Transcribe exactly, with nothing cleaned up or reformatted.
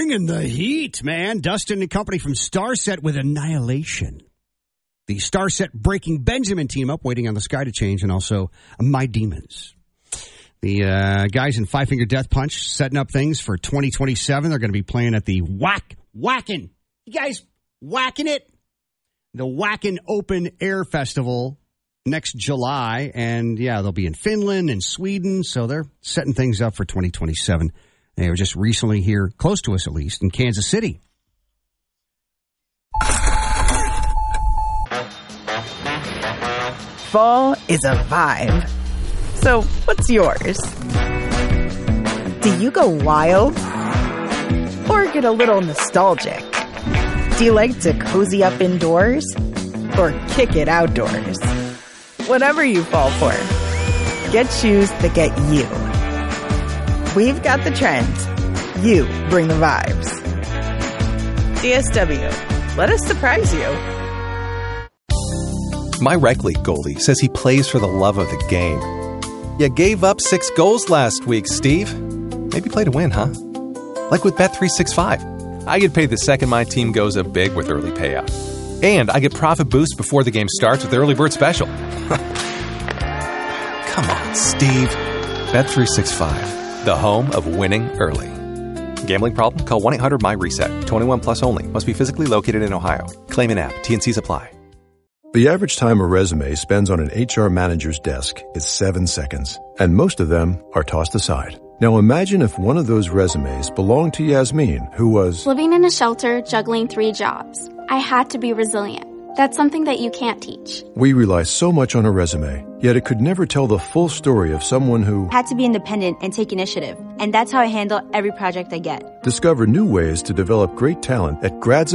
bringing the heat, man. Dustin and company from Starset with Annihilation. The Starset Breaking Benjamin team up, waiting on the sky to change, and also My Demons. The uh, guys in Five Finger Death Punch setting up things for twenty twenty-seven. They're going to be playing at the Whack, Whackin'. You guys whacking it? The Whackin' Open Air Festival next July. And, yeah, they'll be in Finland and Sweden. So they're setting things up for twenty twenty-seven. They were just recently here, close to us at least, in Kansas City. Fall is a vibe. So, what's yours? Do you go wild? Or get a little nostalgic? Do you like to cozy up indoors? Or kick it outdoors? Whatever you fall for, get shoes that get you. We've got the trends. You bring the vibes. D S W, let us surprise you. My rec league goalie says he plays for the love of the game. You gave up six goals last week, Steve. Maybe play to win, huh? Like with Bet three sixty-five. I get paid the second my team goes up big with early payout. And I get profit boost before the game starts with the early bird special. Come on, Steve. Bet three sixty-five, the home of winning early. Gambling problem? Call one eight hundred my reset. twenty-one plus only. Must be physically located in Ohio. Claim an app. T N Cs apply. The average time a resume spends on an H R manager's desk is seven seconds, and most of them are tossed aside. Now imagine if one of those resumes belonged to Yasmin, who was living in a shelter, juggling three jobs. I had to be resilient. That's something that you can't teach. We rely so much on a resume, yet it could never tell the full story of someone who had to be independent and take initiative. And that's how I handle every project I get. Discover new ways to develop great talent at grads